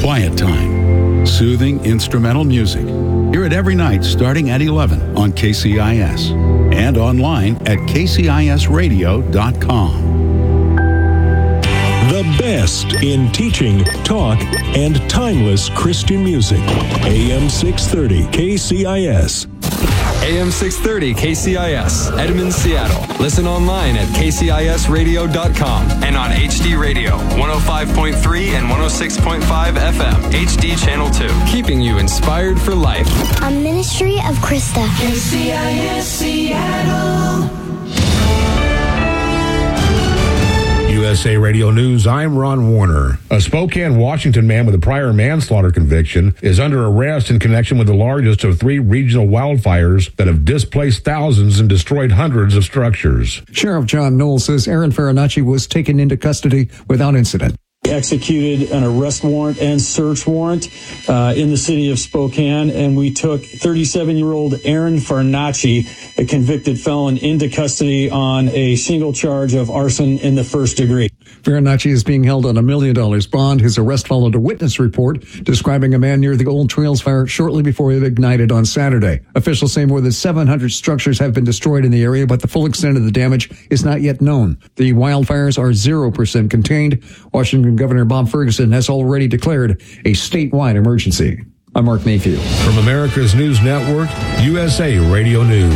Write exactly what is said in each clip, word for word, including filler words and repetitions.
Quiet Time. Soothing instrumental music. Hear it every night starting at eleven on K C I S and online at k c i s radio dot com. The best in teaching, talk, and timeless Christian music. A M six thirty K C I S. A M six thirty K C I S, Edmond, Seattle. Listen online at k c i s radio dot com and on H D Radio, one oh five point three and one oh six point five F M, H D Channel two. Keeping you inspired for life. A ministry of Krista. K C I S Seattle. U S A Radio News, I'm Ron Warner. A Spokane, Washington man with a prior manslaughter conviction is under arrest in connection with the largest of three regional wildfires that have displaced thousands and destroyed hundreds of structures. Sheriff John Knowles says Aaron Farinacci was taken into custody without incident. Executed an arrest warrant and search warrant uh, in the city of Spokane, and we took thirty-seven-year-old Aaron Farinacci, a convicted felon, into custody on a single charge of arson in the first degree. Farinacci is being held on a million dollars bond. His arrest followed a witness report describing a man near the Old Trails fire shortly before it ignited on Saturday. Officials say more than seven hundred structures have been destroyed in the area, but the full extent of the damage is not yet known. The wildfires are zero percent contained. Washington Governor Bob Ferguson has already declared a statewide emergency. I'm Mark Mayfield. From America's News Network, U S A Radio News.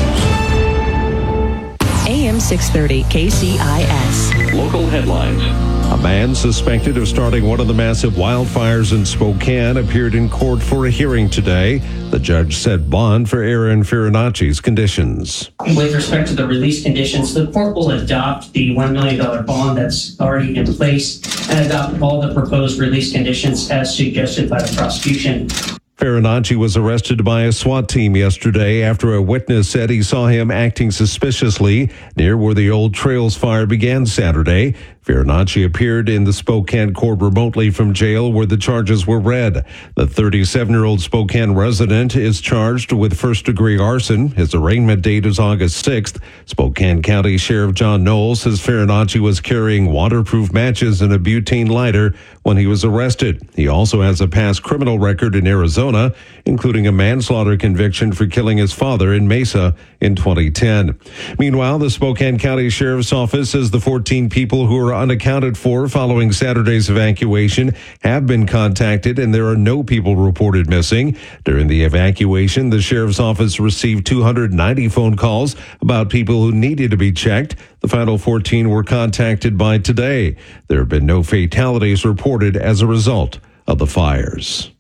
A M six thirty K C I S. Local headlines. A man suspected of starting one of the massive wildfires in Spokane appeared in court for a hearing today. The judge set bond for Aaron Farinacci's conditions. With respect to the release conditions, the court will adopt the one million dollars bond that's already in place and adopt all the proposed release conditions as suggested by the prosecution. Farinacci was arrested by a SWAT team yesterday after a witness said he saw him acting suspiciously near where the Old Trails fire began Saturday. Farinacci appeared in the Spokane court remotely from jail where the charges were read. The thirty-seven-year-old Spokane resident is charged with first-degree arson. His arraignment date is August sixth. Spokane County Sheriff John Knowles says Farinacci was carrying waterproof matches and a butane lighter when he was arrested. He also has a past criminal record in Arizona, including a manslaughter conviction for killing his father in Mesa in twenty ten. Meanwhile, the Spokane County Sheriff's Office says the fourteen people who are unaccounted for following Saturday's evacuation have been contacted, and there are no people reported missing. During the evacuation, the Sheriff's Office received two hundred ninety phone calls about people who needed to be checked. The final fourteen were contacted by today. There have been no fatalities reported as a result of the fires.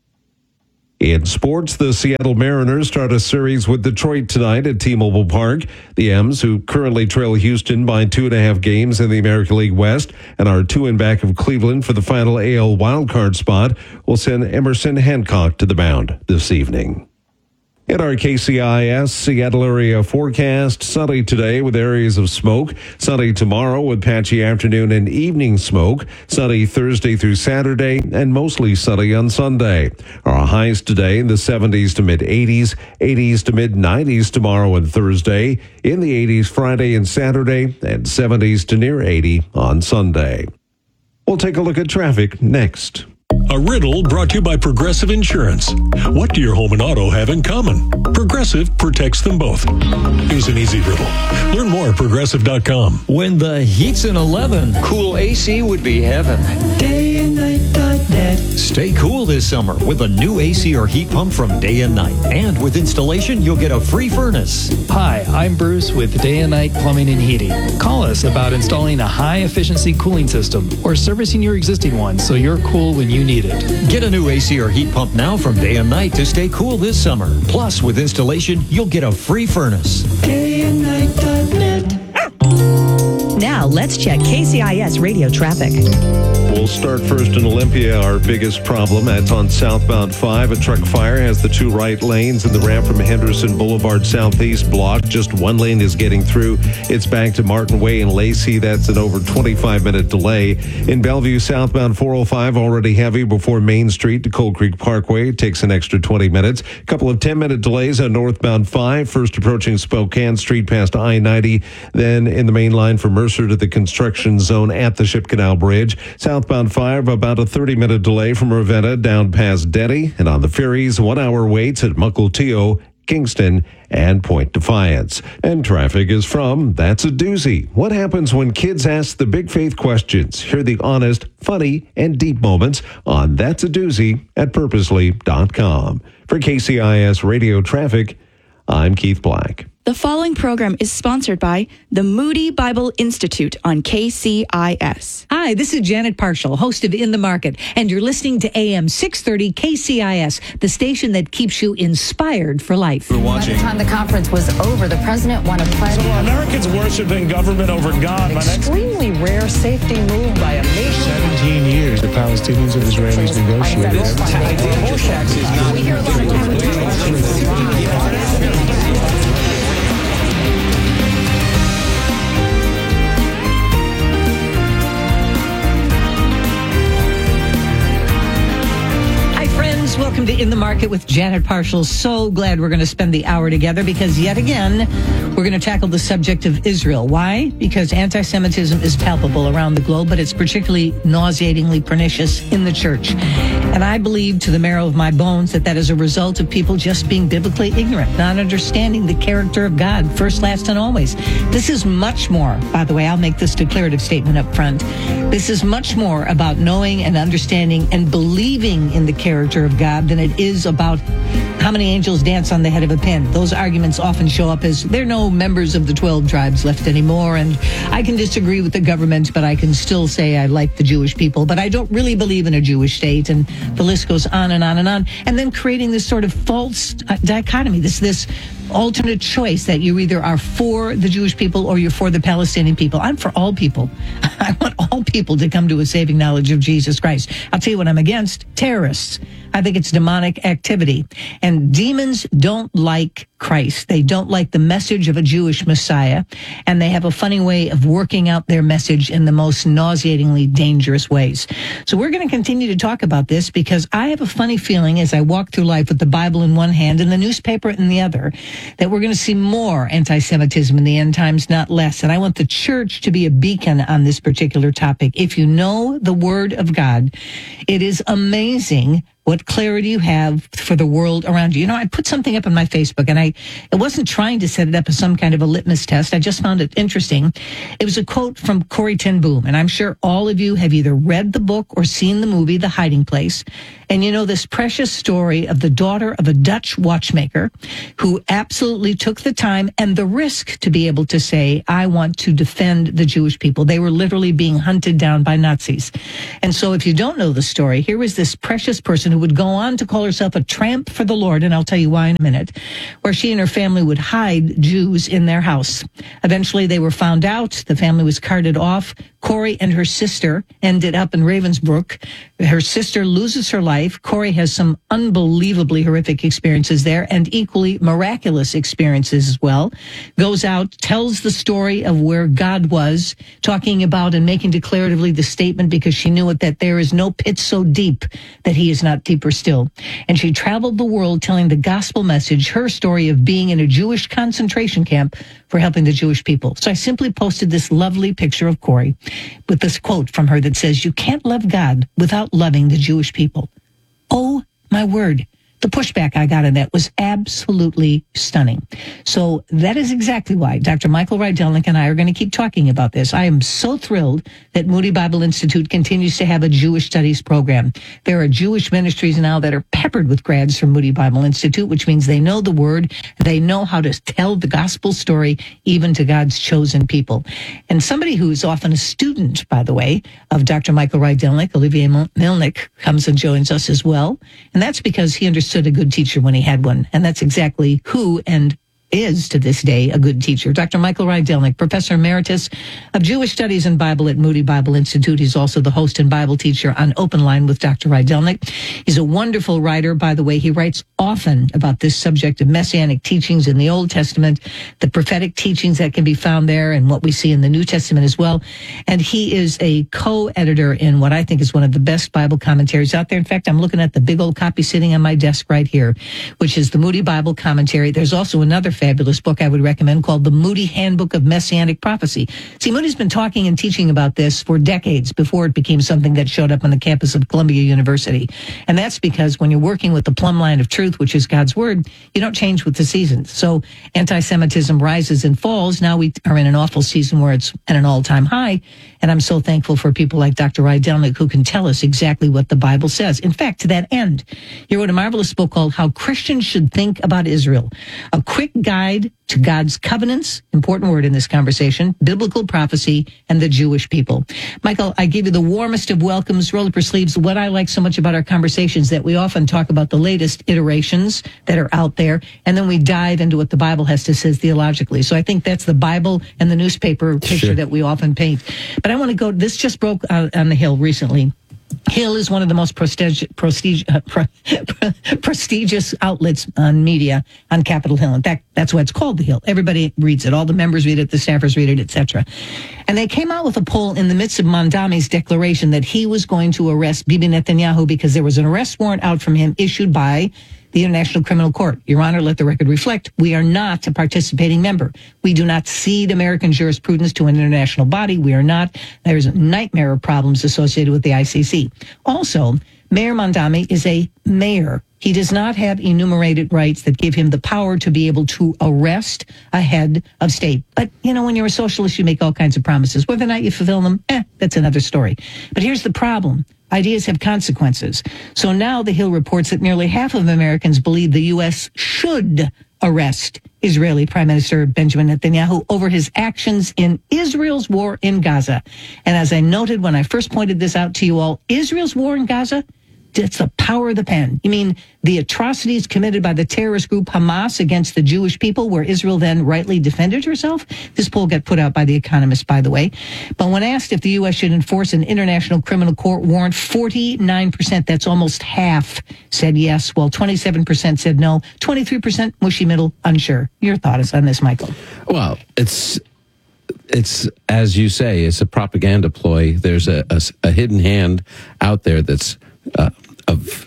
In sports, the Seattle Mariners start a series with Detroit tonight at T-Mobile Park. The M's, who currently trail Houston by two and a half games in the American League West and are two in back of Cleveland for the final A L wildcard spot, will send Emerson Hancock to the mound this evening. In our K C I S Seattle area forecast, sunny today with areas of smoke. Sunny tomorrow with patchy afternoon and evening smoke. Sunny Thursday through Saturday and mostly sunny on Sunday. Our highs today in the seventies to mid eighties, eighties to mid nineties tomorrow and Thursday. In the eighties Friday and Saturday and seventies to near eighty on Sunday. We'll take a look at traffic next. A riddle brought to you by Progressive Insurance. What do your home and auto have in common? Progressive protects them both. Here's an easy riddle. Learn more at progressive dot com. When the heat's an eleven, cool A C would be heaven. day and night dot net. Stay cool this summer with a new A C or heat pump from Day and Night. And with installation, you'll get a free furnace. Hi, I'm Bruce with Day and Night Plumbing and Heating. Call us about installing a high-efficiency cooling system or servicing your existing one so you're cool when you need it. Get a new A C or heat pump now from Day and Night to stay cool this summer. Plus, with installation, you'll get a free furnace. day and night dot net. Now, let's check K C I S radio traffic. We'll start first in Olympia. Our biggest problem, that's on southbound five. A truck fire has the two right lanes and the ramp from Henderson Boulevard southeast blocked. Just one lane is getting through. It's back to Martin Way and Lacey. That's an over twenty-five minute delay. In Bellevue, southbound four oh five already heavy before Main Street to Cold Creek Parkway. It takes an extra twenty minutes. A couple of ten minute delays on northbound five. First approaching Spokane Street past I ninety. Then in the main line for Mercer closer to the construction zone at the Ship Canal Bridge. Southbound five, about a thirty-minute delay from Ravenna down past Denny. And on the ferries, one-hour waits at Mukilteo, Kingston, and Point Defiance. And traffic is from That's a Doozy. What happens when kids ask the big faith questions? Hear the honest, funny, and deep moments on That's a Doozy at purposely dot com. For K C I S Radio Traffic, I'm Keith Black. The following program is sponsored by the Moody Bible Institute on K C I S. Hi, this is Janet Parshall, host of In the Market, and you're listening to A M six thirty K C I S, the station that keeps you inspired for life. We're watching. By the time the conference was over, the president won a pledge. So Americans worshiping government over God. Extremely rare safety move by a nation. seventeen years the Palestinians and Israelis negotiated. We hear a lot of Welcome to In the Market with Janet Parshall. So glad we're going to spend the hour together because yet again, we're going to tackle the subject of Israel. Why? Because anti-Semitism is palpable around the globe, but it's particularly nauseatingly pernicious in the church. And I believe to the marrow of my bones that that is a result of people just being biblically ignorant, not understanding the character of God, first, last, and always. This is much more, by the way, I'll make this declarative statement up front. This is much more about knowing and understanding and believing in the character of God than it is about how many angels dance on the head of a pin. Those arguments often show up as there are no members of the twelve tribes left anymore, and I can disagree with the government, but I can still say I like the Jewish people, but I don't really believe in a Jewish state, and the list goes on and on and on, and then creating this sort of false dichotomy, this this alternate choice that you either are for the Jewish people or you're for the Palestinian people. I'm for all people. I want all people to come to a saving knowledge of Jesus Christ. I'll tell you what I'm against: terrorists. I think it's demonic activity. And demons don't like Christ. They don't like the message of a Jewish Messiah. And they have a funny way of working out their message in the most nauseatingly dangerous ways. So we're going to continue to talk about this because I have a funny feeling as I walk through life with the Bible in one hand and the newspaper in the other, that we're going to see more anti-Semitism in the end times, not less. And I want the church to be a beacon on this particular topic. If you know the Word of God, it is amazing what clarity you have for the world around you. You know, I put something up on my Facebook, and I, I wasn't trying to set it up as some kind of a litmus test. I just found it interesting. It was a quote from Corrie ten Boom, and I'm sure all of you have either read the book or seen the movie, The Hiding Place. And you know this precious story of the daughter of a Dutch watchmaker who absolutely took the time and the risk to be able to say, I want to defend the Jewish people. They were literally being hunted down by Nazis. And so if you don't know the story, here was this precious person who would go on to call herself a tramp for the Lord, and I'll tell you why in a minute, where she and her family would hide Jews in their house. Eventually they were found out. The family was carted off. Corrie and her sister ended up in Ravensbrück. Her sister loses her life. Corrie has some unbelievably horrific experiences there and equally miraculous experiences as well. Goes out, tells the story of where God was, talking about and making declaratively the statement because she knew it that there is no pit so deep that he is not deeper still. And she traveled the world telling the gospel message, her story of being in a Jewish concentration camp for helping the Jewish people. So I simply posted this lovely picture of Corrie with this quote from her that says, you can't love God without loving the Jewish people. Oh, my word. The pushback I got on that was absolutely stunning. So that is exactly why Doctor Michael Rydelnik and I are going to keep talking about this. I am so thrilled that Moody Bible Institute continues to have a Jewish studies program. There are Jewish ministries now that are peppered with grads from Moody Bible Institute, which means they know the word. They know how to tell the gospel story even to God's chosen people. And somebody who is often a student, by the way, of Doctor Michael Rydelnik, Olivier Milnick, comes and joins us as well. And that's because he understood a good teacher when he had one. And that's exactly who and is to this day a good teacher. Doctor Michael Rydelnik, Professor Emeritus of Jewish Studies and Bible at Moody Bible Institute. He's also the host and Bible teacher on Open Line with Doctor Rydelnik. He's a wonderful writer, by the way. He writes often about this subject of messianic teachings in the Old Testament, the prophetic teachings that can be found there, and what we see in the New Testament as well. And he is a co-editor in what I think is one of the best Bible commentaries out there. In fact, I'm looking at the big old copy sitting on my desk right here, which is the Moody Bible Commentary. There's also another fabulous book I would recommend called The Moody Handbook of Messianic Prophecy. See, Moody's been talking and teaching about this for decades before it became something that showed up on the campus of Columbia University. And that's because when you're working with the plumb line of truth, which is God's word, you don't change with the seasons. So anti-Semitism rises and falls. Now we are in an awful season where it's at an all-time high. And I'm so thankful for people like Doctor Rydelnik who can tell us exactly what the Bible says. In fact, to that end, he wrote a marvelous book called How Christians Should Think About Israel, a quick guide to God's covenants, important word in this conversation, biblical prophecy, and the Jewish people. Michael, I give you the warmest of welcomes. Roll up your sleeves. What I like so much about our conversations that we often talk about the latest iterations that are out there, and then we dive into what the Bible has to say theologically. So I think that's the Bible and the newspaper picture Sure. that we often paint. But I want to go, this just broke uh, on the Hill recently. Hill is one of the most prestige, prestige, uh, pre, pre, prestigious outlets on media on Capitol Hill. In fact, that's why it's called the Hill. Everybody reads it. All the members read it. The staffers read it, et cetera. And they came out with a poll in the midst of Mondami's declaration that he was going to arrest Bibi Netanyahu because there was an arrest warrant out from him issued by the International Criminal Court. Your Honor, let the record reflect, we are not a participating member. We do not cede American jurisprudence to an international body. We are not. There's a nightmare of problems associated with the I C C. Also, Mayor Mondami is a mayor. He does not have enumerated rights that give him the power to be able to arrest a head of state. But, you know, when you're a socialist, you make all kinds of promises. Whether or not you fulfill them, eh, that's another story. But here's the problem. Ideas have consequences. So now the Hill reports that nearly half of Americans believe the U S should arrest Israeli Prime Minister Benjamin Netanyahu over his actions in Israel's war in Gaza. And as I noted when I first pointed this out to you all, Israel's war in Gaza, it's the power of the pen. You mean the atrocities committed by the terrorist group Hamas against the Jewish people, where Israel then rightly defended herself? This poll got put out by The Economist, by the way. But when asked if the U S should enforce an international criminal court warrant, forty-nine percent, that's almost half, said yes, while twenty-seven percent said no, twenty-three percent mushy middle, unsure. Your thoughts on this, Michael? Well, it's it's as you say, it's a propaganda ploy. There's a, a, a hidden hand out there that's uh, of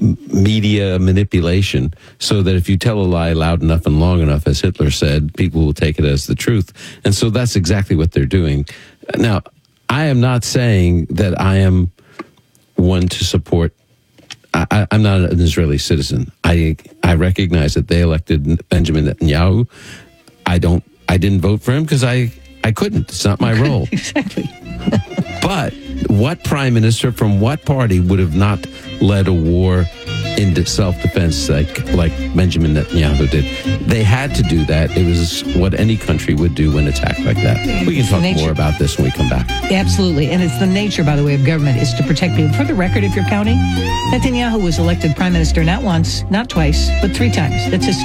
media manipulation, so that if you tell a lie loud enough and long enough, as Hitler said, people will take it as the truth. And so that's exactly what they're doing. Now, I am not saying that I am one to support. I, I'm not an Israeli citizen. I I recognize that they elected Benjamin Netanyahu. I don't. I didn't vote for him because I I couldn't. It's not my role. Exactly. But what prime minister from what party would have not led a war into self-defense like like Benjamin Netanyahu did? They had to do that. It was what any country would do when attacked like that. We can talk more about this when we come back. Absolutely. And it's the nature, by the way, of government is to protect people. For the record, if you're counting, Netanyahu was elected prime minister not once, not twice, but three times. That's his